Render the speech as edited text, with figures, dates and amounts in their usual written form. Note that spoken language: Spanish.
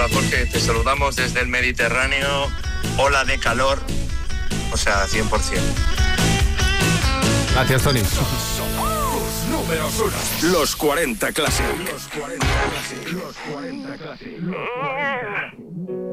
porque te saludamos desde el Mediterráneo, ola de calor, o sea, 100%. Gracias, Tony. Números 1. Los 40 Classic. Los 40 Classic. Los 40 Classic.